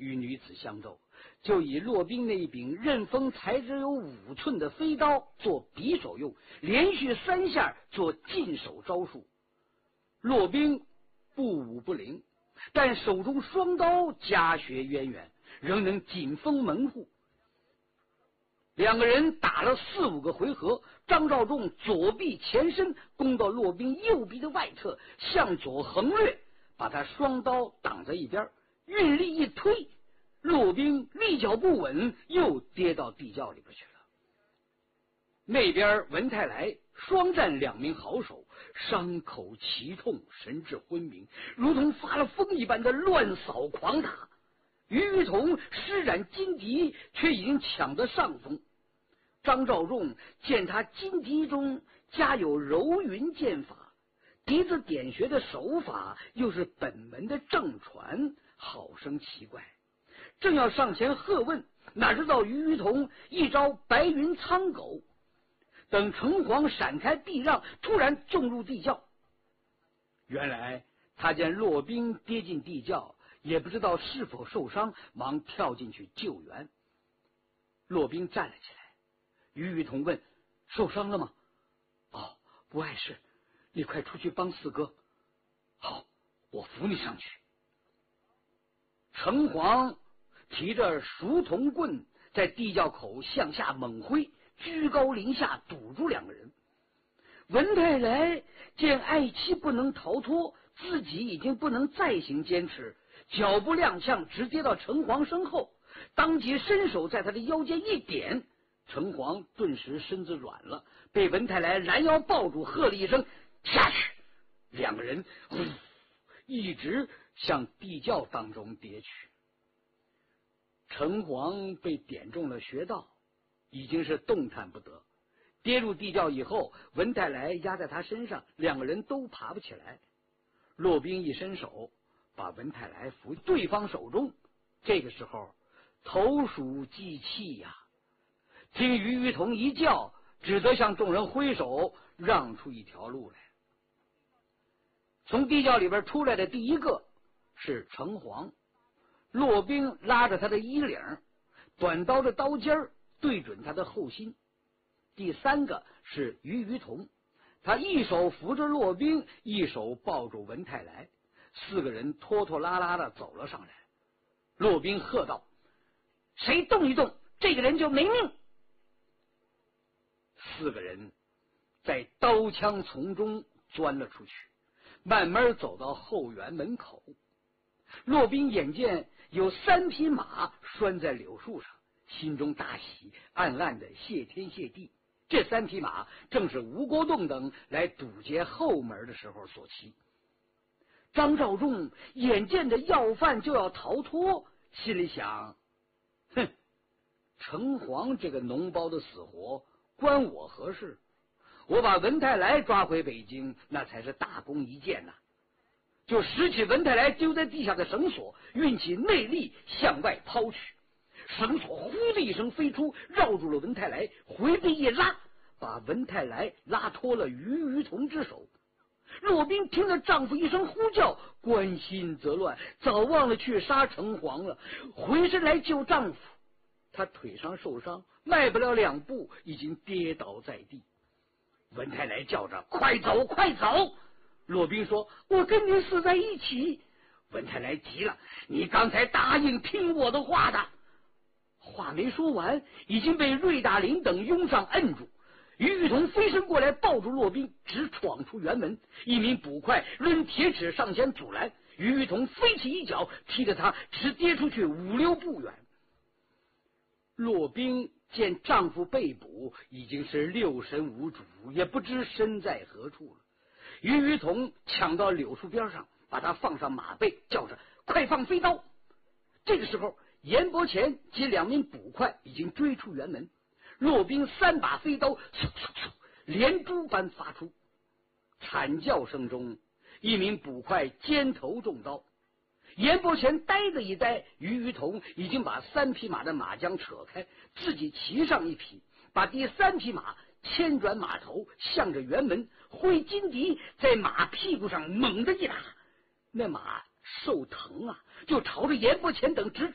与女子相斗，就以骆宾那一柄刃锋才只有5寸的飞刀做匕首用，连续3下做进手招数。骆宾不武不灵，但手中双刀家学渊源，仍能紧封门户。2个人打了4、5个回合，张召仲左臂前伸，攻到骆宾右臂的外侧，向左横掠，把他双刀挡在一边，运力一推，骆宾立脚不稳，又跌到地窖里边去了。那边文泰来双战2名好手，伤口齐痛，神志昏迷，如同发了疯一般的乱扫狂打。于同施展金笛，却已经抢得上风。张召仲见他金笛中加有柔云剑法，笛子点穴的手法又是本门的正传，好生奇怪，正要上前喝问，哪知道于同一招白云苍狗，等城隍闪开避让，突然中入地窖。原来他见骆宾跌进地窖，也不知道是否受伤，忙跳进去救援。骆宾站了起来，于同问：受伤了吗？哦，不碍事，你快出去帮四哥。好，我扶你上去。城隍提着熟铜棍在地窖口向下猛挥，居高临下堵住2个人。文泰来见爱妻不能逃脱，自己已经不能再行坚持，脚步踉跄，直跌到城隍身后，当即伸手在他的腰间一点，城隍顿时身子软了，被文泰来拦腰抱住，喝了一声下去，2个人一直向地窖当中跌去。城隍被点中了穴道，已经是动弹不得。跌入地窖以后，文泰来压在他身上，2个人都爬不起来。骆宾一伸手把文泰来扶对方手中，这个时候投鼠忌器呀，听于同一叫，只得向众人挥手让出一条路来。从地窖里边出来的第一个是城隍，骆宾拉着他的衣领，短刀的刀尖对准他的后心。第3个是于同，他一手扶着骆宾，一手抱住文泰来，4个人拖拖拉拉的走了上来。骆宾喝道：谁动一动，这个人就没命。4个人在刀枪丛中钻了出去，慢慢走到后园门口。骆宾眼见有3匹马拴在柳树上，心中大喜，暗暗的谢天谢地。这3匹马正是吴国栋等来堵截后门的时候所骑。张召仲眼见着要犯就要逃脱，心里想：哼，城隍这个脓包的死活关我何事？我把文泰来抓回北京，那才是大功一件呐！就拾起文泰来丢在地下的绳索，运起内力向外抛去，绳索呼的一声飞出，绕住了文泰来，回臂一拉，把文泰来拉脱了于同之手。骆宾听了丈夫一声呼叫，关心则乱，早忘了去杀城隍了，回身来救丈夫。他腿上受伤，迈不了2步，已经跌倒在地。文泰来叫着：快走快走！骆宾说：我跟你死在一起。文泰来急了：你刚才答应听我的话的。话没说完，已经被瑞大林等拥上摁住。于同飞身过来抱住骆宾，直闯出园门。一名捕快抡铁尺上前阻拦，于同飞起一脚，踢着他直跌出去5、6步远。骆宾见丈夫被捕，已经是6神无主，也不知身在何处了。于同抢到柳树边上，把他放上马背，叫着：快放飞刀！这个时候，严伯前及2名捕快已经追出园门。骆宾3把飞刀嗖嗖嗖连珠般发出，惨叫声中，一名捕快肩头中刀。严伯前呆了一呆，于同已经把3匹马的马缰扯开，自己骑上一匹，把第3匹马牵转马头，向着园门挥金笛，在马屁股上猛地一打，那马受疼啊，就朝着严伯前等直